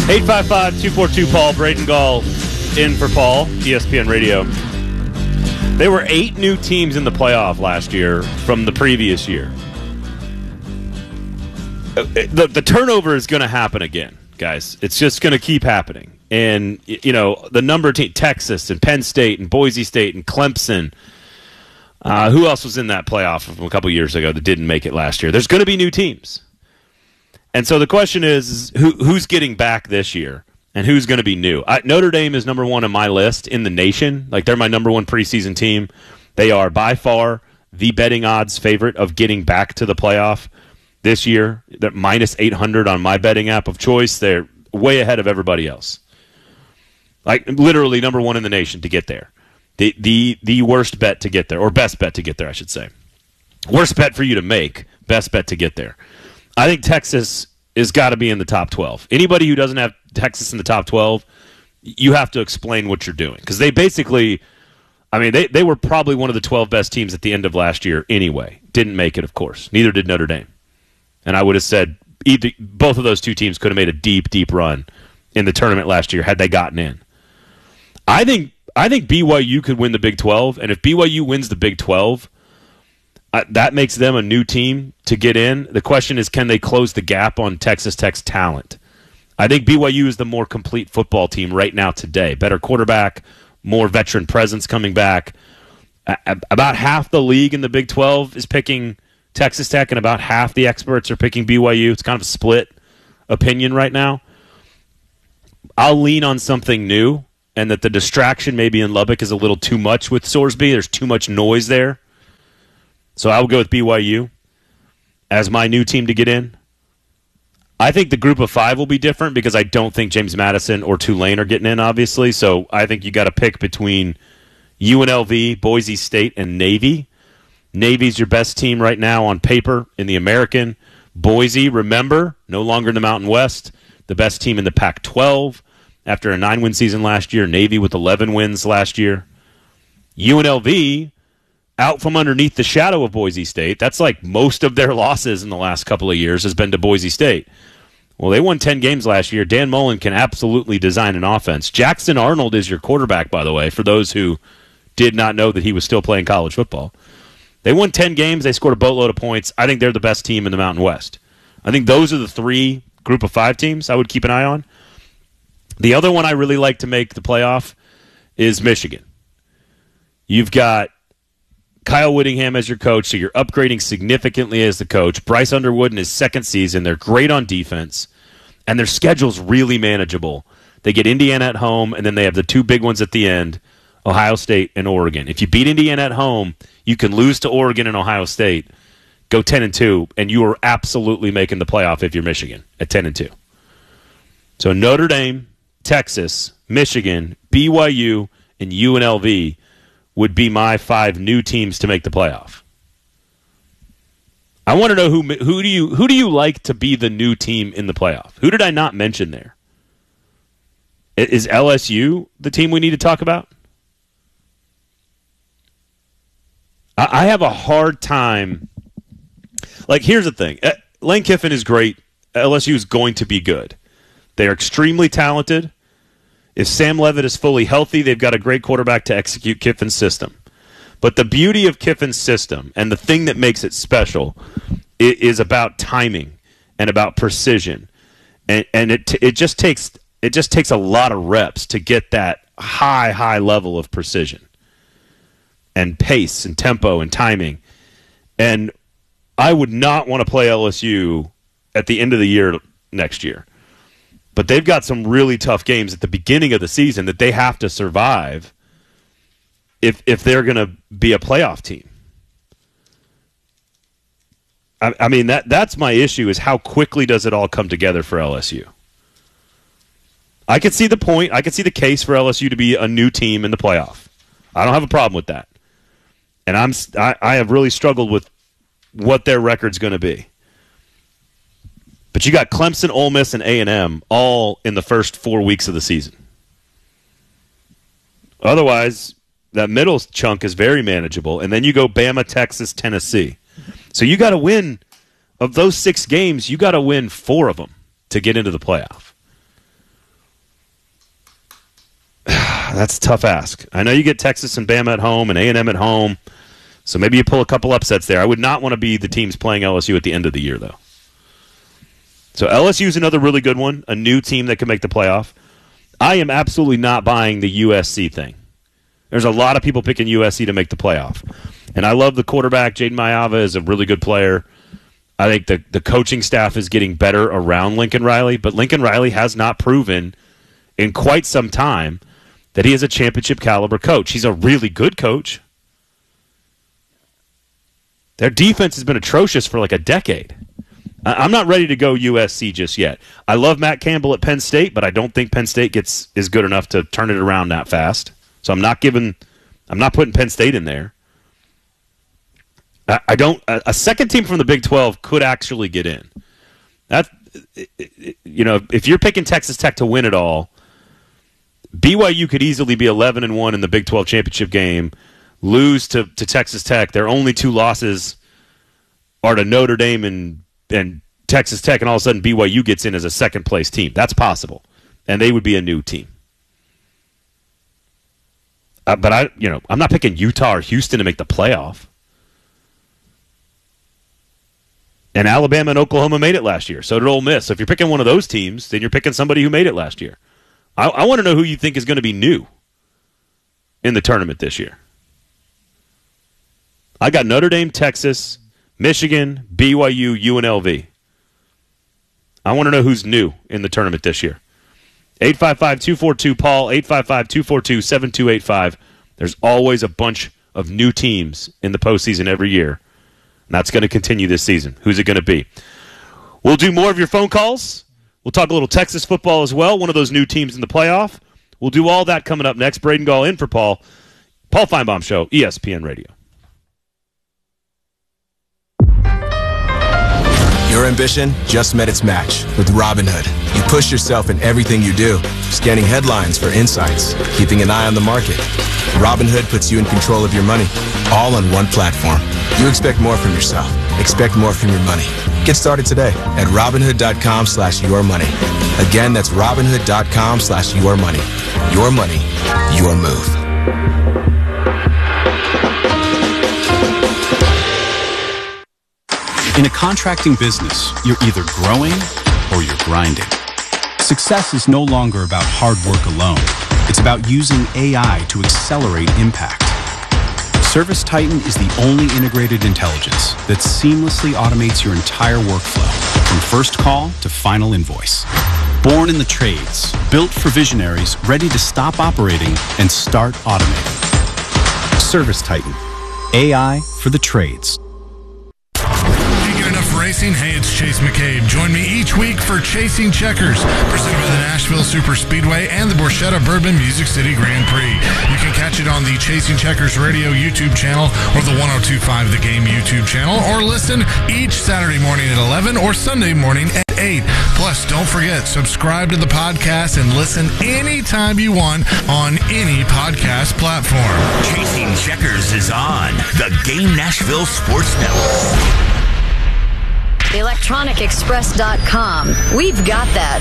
855-242-PAUL. Braden Gall in for Paul, ESPN Radio. There were 8 new teams in the playoff last year from the previous year. The turnover is going to happen again, guys. It's just going to keep happening. And, you know, the number of teams, Texas and Penn State and Boise State and Clemson. Who else was in that playoff from a couple years ago that didn't make it last year? There's going to be new teams. And so the question is who's getting back this year and who's going to be new? Notre Dame is number 1 on my list in the nation. Like, they're my number 1 preseason team. They are by far the betting odds favorite of getting back to the playoff this year. They're minus 800 on my betting app of choice. They're way ahead of everybody else. Like, literally number 1 in the nation to get there. The worst bet to get there, or best bet to get there, I should say. Worst bet for you to make, best bet to get there. I think Texas has got to be in the top 12. Anybody who doesn't have Texas in the top 12, you have to explain what you're doing. Because they basically, I mean, they were probably one of the 12 best teams at the end of last year anyway. Didn't make it, of course. Neither did Notre Dame. And I would have said both of those two teams could have made a deep, deep run in the tournament last year had they gotten in. I think BYU could win the Big 12, and if BYU wins the Big 12, that makes them a new team to get in. The question is, can they close the gap on Texas Tech's talent? I think BYU is the more complete football team right now today. Better quarterback, more veteran presence coming back. About half the league in the Big 12 is picking Texas Tech, and about half the experts are picking BYU. It's kind of a split opinion right now. I'll lean on something new, and that the distraction maybe in Lubbock is a little too much with Sorsby. There's too much noise there. So I will go with BYU as my new team to get in. I think the group of 5 will be different because I don't think James Madison or Tulane are getting in, obviously. So I think you got to pick between UNLV, Boise State, and Navy. Navy's your best team right now on paper in the American. Boise, remember, no longer in the Mountain West, the best team in the Pac-12 after a 9-win season last year. Navy with 11 wins last year. UNLV, out from underneath the shadow of Boise State. That's like most of their losses in the last couple of years has been to Boise State. Well, they won 10 games last year. Dan Mullen can absolutely design an offense. Jackson Arnold is your quarterback, by the way, for those who did not know that he was still playing college football. They won 10 games. They scored a boatload of points. I think they're the best team in the Mountain West. I think those are the 3 group of 5 teams I would keep an eye on. The other one I really like to make the playoff is Michigan. You've got Kyle Whittingham as your coach, so you're upgrading significantly as the coach. Bryce Underwood in his second season. They're great on defense, and their schedule's really manageable. They get Indiana at home, and then they have the 2 big ones at the end, Ohio State and Oregon. If you beat Indiana at home, you can lose to Oregon and Ohio State, go 10-2, and you are absolutely making the playoff if you're Michigan at 10-2. So Notre Dame, Texas, Michigan, BYU, and UNLV would be my 5 new teams to make the playoff. I want to know who do you like to be the new team in the playoff? Who did I not mention there? Is LSU the team we need to talk about? I have a hard time. Like, here's the thing. Lane Kiffin is great. LSU is going to be good. They are extremely talented. If Sam Leavitt is fully healthy, they've got a great quarterback to execute Kiffin's system. But the beauty of Kiffin's system and the thing that makes it special is about timing and about precision. And it just takes a lot of reps to get that high level of precision and pace and tempo and timing. And I would not want to play LSU at the end of the year next year. But they've got some really tough games at the beginning of the season that they have to survive if they're going to be a playoff team. I mean, that's my issue, is how quickly does it all come together for LSU? I could see the point. I could see the case for LSU to be a new team in the playoff. I don't have a problem with that. And I have really struggled with what their record's going to be. But you got Clemson, Ole Miss, and A&M all in the first 4 weeks of the season. Otherwise, that middle chunk is very manageable. And then you go Bama, Texas, Tennessee. So you got to win. Of those 6 games, you got to win 4 of them to get into the playoff. That's a tough ask. I know you get Texas and Bama at home and A&M at home, so maybe you pull a couple upsets there. I would not want to be the teams playing LSU at the end of the year, though. So LSU is another really good one, a new team that can make the playoff. I am absolutely not buying the USC thing. There's a lot of people picking USC to make the playoff. And I love the quarterback. Jaden Mayava is a really good player. I think the coaching staff is getting better around Lincoln Riley, but Lincoln Riley has not proven in quite some time that he is a championship caliber coach. He's a really good coach. Their defense has been atrocious for like a decade. I'm not ready to go USC just yet. I love Matt Campbell at Penn State, but I don't think Penn State is good enough to turn it around that fast. So I'm not putting Penn State in there. A second team from the Big 12 could actually get in. If you're picking Texas Tech to win it all, BYU could easily be 11-1 in the Big 12 championship game, lose to Texas Tech. Their only two losses are to Notre Dame and Texas Tech, and all of a sudden BYU gets in as a second-place team. That's possible, and they would be a new team. But I'm not picking Utah or Houston to make the playoff. And Alabama and Oklahoma made it last year. So did Ole Miss. So if you're picking one of those teams, then you're picking somebody who made it last year. I want to know who you think is going to be new in the tournament this year. I got Notre Dame, Texas, Michigan, BYU, UNLV. I want to know who's new in the tournament this year. 855-242-PAUL, 855-242-7285. There's always a bunch of new teams in the postseason every year. And that's going to continue this season. Who's it going to be? We'll do more of your phone calls. We'll talk a little Texas football as well, one of those new teams in the playoff. We'll do all that coming up next. Braden Gall in for Paul. Paul Feinbaum Show, ESPN Radio. Your ambition just met its match with Robinhood. You push yourself in everything you do, scanning headlines for insights, keeping an eye on the market. Robinhood puts you in control of your money, all on one platform. You expect more from yourself. Expect more from your money. Get started today at Robinhood.com/yourmoney. Again, that's Robinhood.com/yourmoney. Your money, your move. In a contracting business, you're either growing or you're grinding. Success is no longer about hard work alone. It's about using AI to accelerate impact. ServiceTitan is the only integrated intelligence that seamlessly automates your entire workflow, from first call to final invoice. Born in the trades, built for visionaries ready to stop operating and start automating. ServiceTitan, AI for the trades. Racing. Hey, it's Chase McCabe. Join me each week for Chasing Checkers, presented by the Nashville Super Speedway and the Borchetta Bourbon Music City Grand Prix. You can catch it on the Chasing Checkers Radio YouTube channel or the 102.5 The Game YouTube channel, or listen each Saturday morning at 11 or Sunday morning at 8. Plus, don't forget, subscribe to the podcast and listen anytime you want on any podcast platform. Chasing Checkers is on the Game Nashville Sports Network. ElectronicExpress.com. We've got that.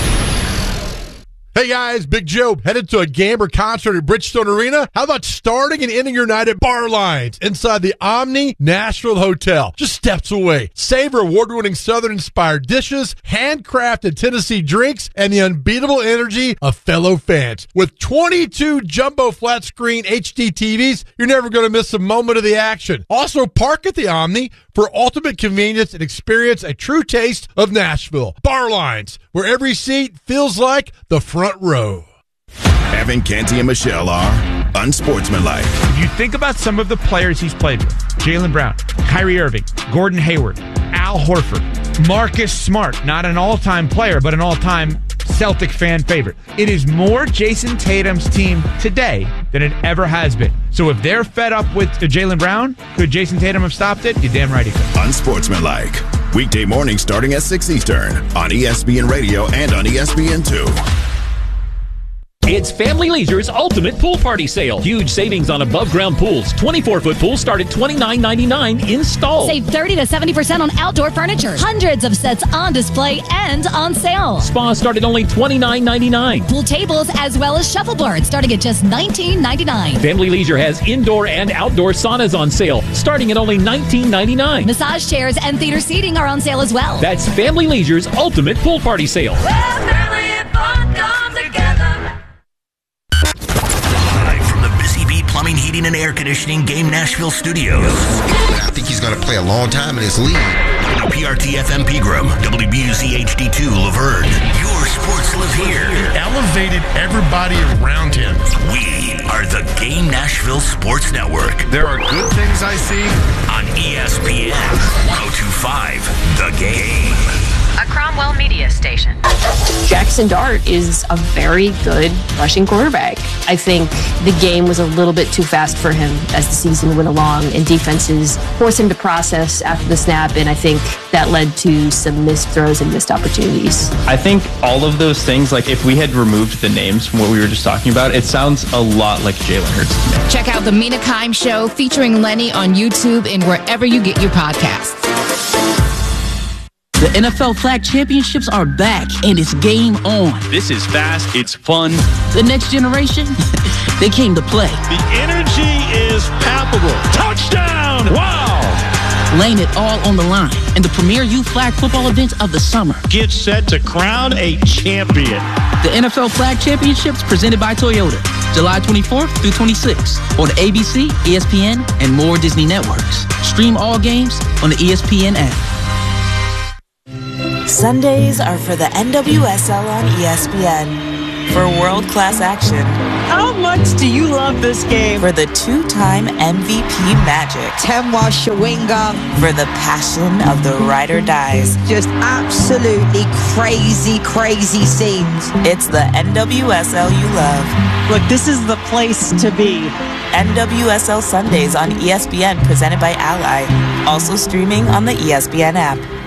Hey guys, Big Joe, headed to a game or concert at Bridgestone Arena? How about starting and ending your night at Bar Lines inside the Omni Nashville Hotel, just steps away? Savor award-winning Southern-inspired dishes, handcrafted Tennessee drinks, and the unbeatable energy of fellow fans. With 22 jumbo flat-screen HD TVs, you're never going to miss a moment of the action. Also, park at the Omni for ultimate convenience and experience a true taste of Nashville. Bar Lines, where every seat feels like the front row. Evan Canty and Michelle are unsportsmanlike. If you think about some of the players he's played with, Jaylen Brown, Kyrie Irving, Gordon Hayward, Al Horford, Marcus Smart, not an all-time player, but an all-time Celtic fan favorite. It is more Jason Tatum's team today than it ever has been. So if they're fed up with Jaylen Brown, could Jason Tatum have stopped it? You're damn right he could. Unsportsmanlike. Weekday morning starting at 6 Eastern on ESPN Radio and on ESPN2. It's Family Leisure's Ultimate Pool Party Sale. Huge savings on above-ground pools. 24-foot pools start at $29.99 installed. Save 30 to 70% on outdoor furniture. Hundreds of sets on display and on sale. Spas start at only $29.99. Pool tables as well as shuffleboards starting at just $19.99. Family Leisure has indoor and outdoor saunas on sale starting at only $19.99. Massage chairs and theater seating are on sale as well. That's Family Leisure's Ultimate Pool Party Sale. Plumbing, heating, and air conditioning Game Nashville Studios. I think he's going to play a long time in this league. WPRT FM Pegram, WBUZ HD2 Laverne. Your sports live here. Elevated everybody around him. We are the Game Nashville Sports Network. There are good things I see on ESPN 102.5 The Game. A Cromwell media station. Jackson Dart is a very good rushing quarterback. I think the game was a little bit too fast for him as the season went along, and defenses forced him to process after the snap, and I think that led to some missed throws and missed opportunities. I think all of those things, like if we had removed the names from what we were just talking about, it sounds a lot like Jalen Hurts to me. Check out the Mina Kimes Show featuring Lenny on YouTube and wherever you get your podcasts. The NFL Flag Championships are back, and it's game on. This is fast. It's fun. The next generation, they came to play. The energy is palpable. Touchdown! Wow! Laying it all on the line in the premier youth flag football event of the summer. Get set to crown a champion. The NFL Flag Championships presented by Toyota. July 24th through 26th on ABC, ESPN, and more Disney networks. Stream all games on the ESPN app. Sundays are for the NWSL on ESPN. For world-class action. How much do you love this game? For the two-time MVP Magic. Temwa Shawinga. For the passion of the ride or dies. Just absolutely crazy, crazy scenes. It's the NWSL you love. Look, this is the place to be. NWSL Sundays on ESPN presented by Ally. Also streaming on the ESPN app.